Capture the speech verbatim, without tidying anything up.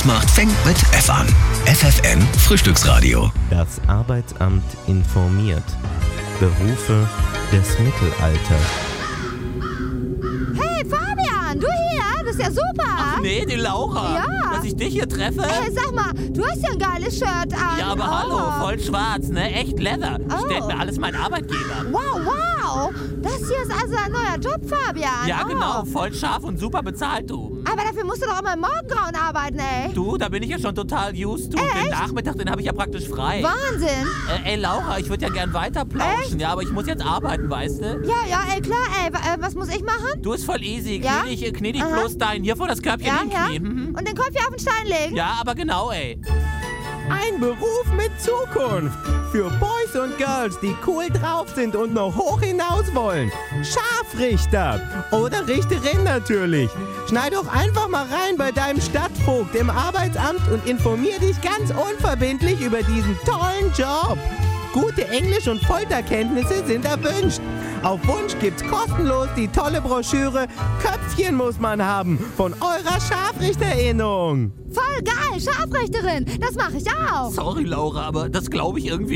macht, fängt mit F an. F F M Frühstücksradio. Das Arbeitsamt informiert. Berufe des Mittelalters. Hey Fabian, du hier? Das ist ja super. Ach nee, die Laura. Ja. Dass ich dich hier treffe. Hey, sag mal, du hast ja ein geiles Shirt an. Ja, aber oh. hallo, voll schwarz, ne? Echt Leather. Oh. Stellt mir alles mein Arbeitgeber. Wow, wow. Das hier ist also ein neuer Job, Fabian. Ja, oh. genau. Voll scharf und super bezahlt, du. Aber dafür musst du doch immer im Morgengrauen arbeiten, ey. Du, da bin ich ja schon total used to. Echt? Den Nachmittag, den habe ich ja praktisch frei. Wahnsinn. Äh, ey, Laura, ich würde ja gern weiter plauschen, Echt? ja, aber ich muss jetzt arbeiten, weißt du? Ja, ja, ey, klar, ey. W- äh, was muss ich machen? Du, ist voll easy. Ja? Knie dich, knie dich Aha. bloß dein. Hier vor das Körbchen Ja, ja. hinknien. Mhm. Und den Kopf hier auf den Stein legen? Ja, aber genau, ey. Ein Beruf mit Zukunft. Für Boys und Girls, die cool drauf sind und noch hoch hinaus wollen. Scharfrichter. Oder Richterin natürlich. Schneid doch einfach mal rein bei deinem Stadtvogt im Arbeitsamt und informier dich ganz unverbindlich über diesen tollen Job. Gute Englisch- und Folterkenntnisse sind erwünscht. Auf Wunsch gibt's kostenlos die tolle Broschüre Köpfchen muss man haben von eurer Scharfrichterinnung. Voll geil, Scharfrichterin. Das mache ich auch. Sorry, Laura, aber das glaube ich irgendwie